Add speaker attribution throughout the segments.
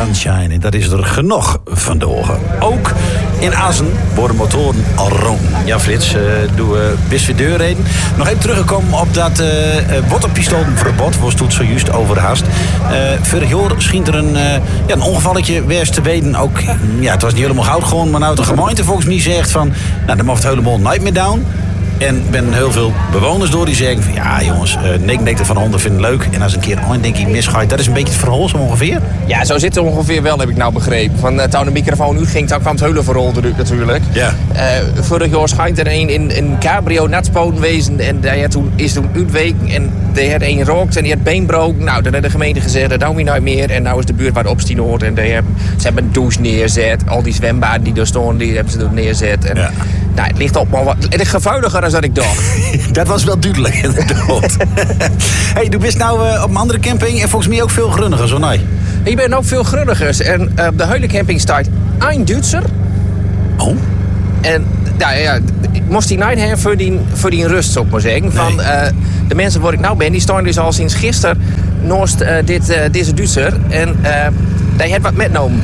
Speaker 1: sunshine. En dat is er genoeg van de ogen. Ook in Assen worden motoren al room. Ja, Frits, doen we best weer deurreden. Nog even teruggekomen op dat waterpistolenverbod. Was toen zojuist overhaast. Vorig jaar schijnt er een ongevalletje wees te weten. Ook, ja, het was niet helemaal goud gewoon. Maar nou de gemeente volgens mij zegt van... Nou, dan mag het helemaal nooit meer down. En ben heel veel bewoners door die zeggen van... Ja jongens, 99 van 100 vinden het leuk. En als een keer denk ik misgaat. Dat is een beetje het verhaal zo ongeveer.
Speaker 2: Ja, zo zit het ongeveer wel, heb ik nou begrepen. Van toen de microfoon uitging, dan kwam het hele verhaal eruit natuurlijk.
Speaker 1: Ja.
Speaker 2: Vorig jaar schijnt er een cabrio natspoten wezen. En is toen uitweken. En die had een rookt en die had beenbroken. Nou, dan had de gemeente gezegd, dat doen we nooit meer. En nou is de buurt waar de opstien hoort. En ze hebben een douche neerzet. Al die zwembaden die er stonden, die hebben ze er neerzet. En,
Speaker 1: ja.
Speaker 2: Nou, het ligt op maar wat. Het is gevoeliger dan dat ik dacht.
Speaker 1: Dat was wel duidelijk, inderdaad. Hey, du bent nou op een andere camping en volgens mij ook veel grunniger, zo nee?
Speaker 2: Ik ben ook veel grunniger. En op de hele camping staat een Duitser.
Speaker 1: Oh?
Speaker 2: En ja, moest die niet hebben voor die rust, zou ik maar zeggen. Van, de mensen waar ik nou ben, die staan dus al sinds gisteren naast deze Duitser. En die heeft wat metgenomen.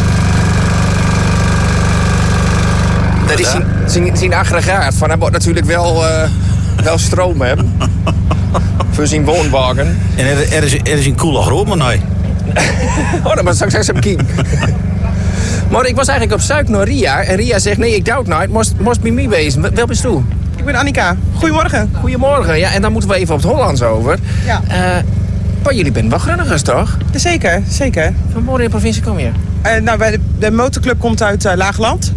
Speaker 2: Dat is zijn aggregaat. Van, hij moet natuurlijk wel stroom hebben. Voor zijn woonwagen.
Speaker 1: En er is een coole groep, maar nee.
Speaker 2: Oh, dat was straks een kiem. Maar ik was eigenlijk op zoek naar Ria. En Ria zegt, nee, ik doe het niet. Moest bij mij wezen. Wel bist u?
Speaker 3: Ik ben Annika. Goedemorgen.
Speaker 2: Goedemorgen. Ja, en dan moeten we even op het Hollands over. Ja. Maar jullie zijn wel grunnigers, toch?
Speaker 3: Zeker, zeker.
Speaker 2: Van waar in de provincie kom je?
Speaker 3: De motorclub komt uit Laagland.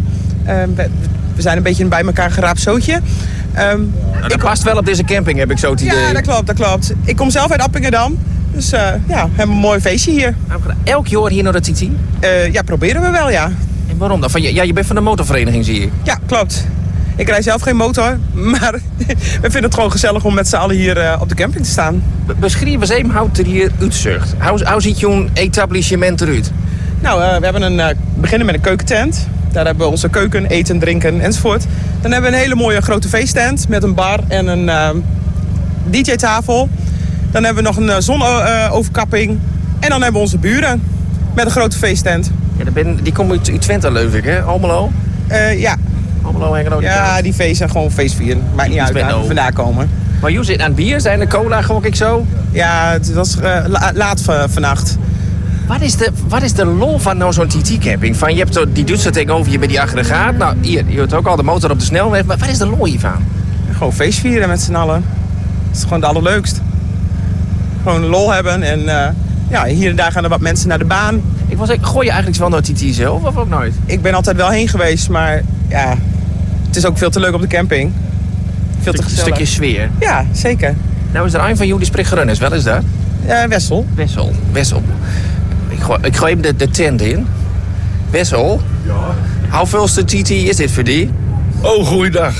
Speaker 3: We zijn een beetje een bij elkaar geraapt zootje.
Speaker 2: Dat past wel op deze camping, heb ik zo het idee.
Speaker 3: Ja, dat klopt. Ik kom zelf uit Appingedam. Dus we hebben een mooi feestje hier.
Speaker 2: Elk jaar hier naar de Titi?
Speaker 3: Ja, proberen we wel, ja.
Speaker 2: En waarom dan? Je bent van de motorvereniging, zie je?
Speaker 3: Ja, klopt. Ik rijd zelf geen motor, maar we vinden het gewoon gezellig om met z'n allen hier op de camping te staan.
Speaker 2: Beschrijf eens even hoe het er hier uitziet. Hoe ziet jouw etablissement eruit?
Speaker 3: Nou, we hebben beginnen met een keukentent. Daar hebben we onze keuken, eten, drinken enzovoort. Dan hebben we een hele mooie grote feesttent met een bar en een DJ-tafel. Dan hebben we nog een zonoverkapping. En dan hebben we onze buren met een grote feesttent.
Speaker 2: Ja, die komen uit Twente, geloof ik, hè? Almelo?
Speaker 3: Ja.
Speaker 2: Almelo, Hengelo?
Speaker 3: Ja, die feesten gewoon feestvieren. Maakt niet uit waar we vandaan komen.
Speaker 2: Maar jullie zitten aan het bier? Zijn de cola, gok ik zo?
Speaker 3: Ja, het was laat vannacht.
Speaker 2: Wat is de lol van zo'n TT-camping? Van, je hebt die Duitser tegenover je bij die aggregaat. Nou, hier, je hebt ook al de motor op de snelweg. Maar wat is de lol hiervan?
Speaker 3: Gewoon feestvieren met z'n allen. Dat is gewoon het allerleukst. Gewoon lol hebben en hier en daar gaan er wat mensen naar de baan.
Speaker 2: Gooi je eigenlijk wel naar TT zelf of ook nooit?
Speaker 3: Ik ben altijd wel heen geweest, maar ja, het is ook veel te leuk op de camping. Veel te gezellig.
Speaker 2: Een stukje sfeer.
Speaker 3: Ja, zeker.
Speaker 2: Nou is er een van jullie spreekgerunners, wel is dat?
Speaker 3: Wessel.
Speaker 2: Wessel. Ik gooi hem de tent in. Wessel? Ja? Hoeveelste TT is dit voor die?
Speaker 4: Oh, goeiedag.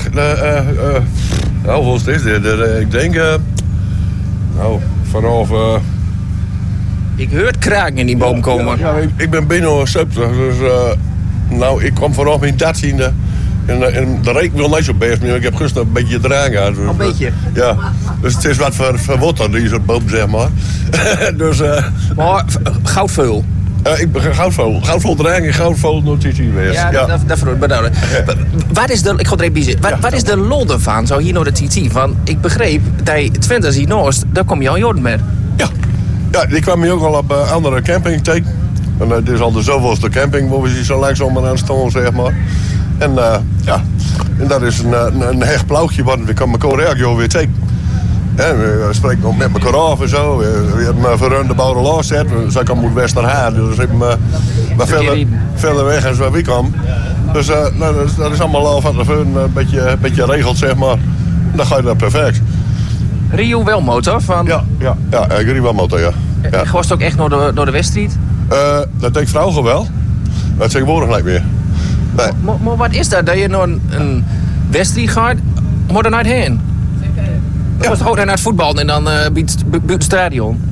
Speaker 4: Hoeveelste is dit? Ik denk, vanaf...
Speaker 2: Ik hoor het kraken in die boom komen.
Speaker 4: Ja, ik ben binnen 70, dus ik kwam vanaf mijn 13e. En de reek wil niet zo best meer. Ik heb gisteren een beetje dragen gehad. Dus,
Speaker 2: een beetje?
Speaker 4: Ja, dus het is wat verwotterd, die soort boom, zeg maar. Dus,
Speaker 2: maar goudveul?
Speaker 4: Ik ben goudvol dragen en goudvol notitie geweest.
Speaker 2: Ja, dat verhoort bedoelen. Wat is de, ik ga er even bij zitten. Wat is de lol ervan, zo hier naar de TT? Want ik begreep, dat Twente zie Noord, daar kom je al jaren mee.
Speaker 4: Ja, die kwam je ook al op andere camping tegen. En het is al de zoveelste camping waar we zo langzaam aan staan, zeg maar. En en dat is een hecht plauwtje, want we komen elkaar elk jaar weer tegen. En we spreken ook met elkaar af en zo. We hebben voor de bouwen losgezet. Zij kan moet Westerhaar, dus ik ben verder weg als waar we komen. Dus dat is allemaal al van een beetje regeld, zeg maar. En dan ga je dat perfect.
Speaker 2: Rio wel motor van?
Speaker 4: Ja, ik rijd wel motor, ja.
Speaker 2: Je was ook echt door de Weststreet?
Speaker 4: Dat deed vrouwen wel. Dat tegenwoordig niet meer. Nee.
Speaker 2: Maar wat is dat je naar een Weststreet gaat, moet er naar heen? Ja. Was gewoon naar het voetbal en dan biedt het stadion?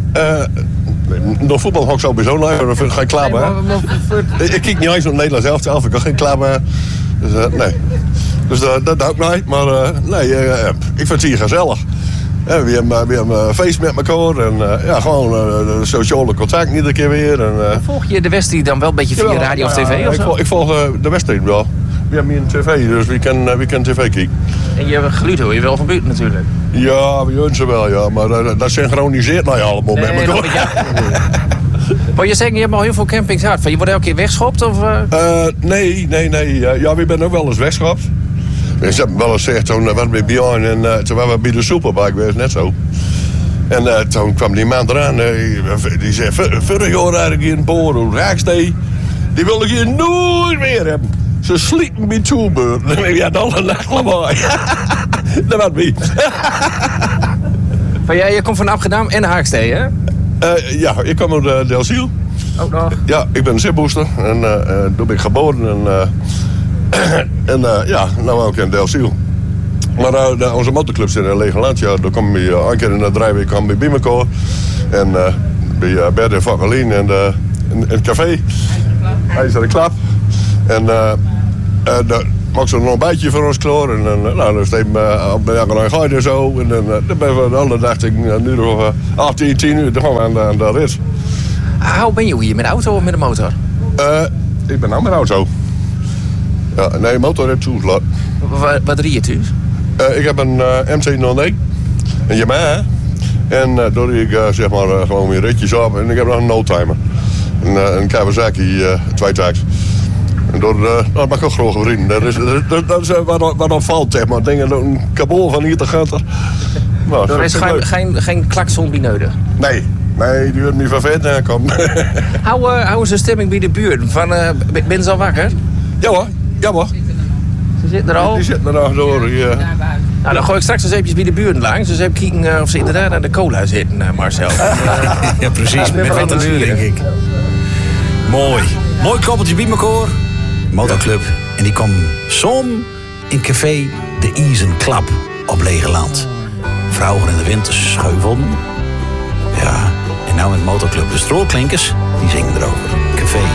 Speaker 4: Door voetbal ga ik sowieso naar, dan ga ik klaar bij. Ik kijk niet eens op Nederland zelf, ik ga geen klaar bij. Dus nee. Dus dat doe ik niet, maar ik vind het hier gezellig. We hebben een feest met elkaar. En gewoon sociale contact iedere keer weer. En,
Speaker 2: Volg je de wedstrijd dan wel een beetje via radio of tv? Of zo?
Speaker 4: Ik volg de wedstrijd wel. We hebben hier een tv, dus we kunnen tv kijken.
Speaker 2: En je geluid hoor je wel van buiten natuurlijk.
Speaker 4: Ja, we horen ze wel, ja. Maar dat synchroniseert nou allemaal met elkaar.
Speaker 2: Maar je zegt, je hebt al heel veel campings gehad. Je wordt elke keer weggeschopt? Of?
Speaker 4: Nee. Ja, we zijn ook wel eens weggeschopt. Ze hebben wel eens gezegd, toen waren we Bjorn en toen waren we bij de Superbike, was net zo. En toen kwam die man eraan, die zei, vorig jaar eigenlijk in Polen, Raakstee, die wil ik hier nooit meer hebben. Ze sliepen bij Toelbeurt. Ja, dan een nacht lawaai. Dat was wie.
Speaker 2: Je komt van Amsterdam en Haakstee, hè?
Speaker 4: Ja, ik kom uit Delziel.
Speaker 2: Ook nog?
Speaker 4: Ja, ik ben een zipbooster en toen ben ik geboren en ja, nou ook in Delziel. Maar onze motorclub zit in Legeland, ja, daar kom je een keer in de 3 weken bij elkaar. En bij Bert en Vakkelien en het café. Hij is aan de klap. En daar maakt ze nog een beetje voor ons klaar. En nou, dan steeds op de jaren ga je er zo. En dan ben we de andere dag, nu nog 10 uur, dan gaan we aan de rit.
Speaker 2: Hoe ben je hier, met de auto of met de motor?
Speaker 4: Ik ben nou met de auto. Ja, nee, motor heb ik toegeslagen.
Speaker 2: Wat rijd je thuis?
Speaker 4: Ik heb een MC09, een Yamaha. En daar doe ik zeg maar gewoon weer ritjes op. En ik heb nog een no-timer. Een Kawasaki tweetaaks. En dat mag ik ook graag vrienden. Dat is wat dan valt, zeg maar. Dingen, een kaboel van hier te gaan. Nou,
Speaker 2: er is geen klakson bij nodig?
Speaker 4: Nee, die wordt niet van vet aankomen.
Speaker 2: Hoe is de stemming bij de buurt? Ben ze al wakker?
Speaker 4: Ja hoor.
Speaker 2: Ze zitten er al?
Speaker 4: Die zitten er nog door. Ja.
Speaker 2: Nou, dan gooi ik straks eens eventjes bij de buurt langs. Dus even kijken of ze inderdaad aan de cola zitten, Marcel.
Speaker 1: Ja, precies. Met wat een uur, denk ik. Mooi koppeltje bij elkaar. Motorclub. En die kwam som in café De Izenklap op Legeland. Vrouwen in de winter scheuvelden. Ja, en nou met motorclub De Stroolklinkers, die zingen erover.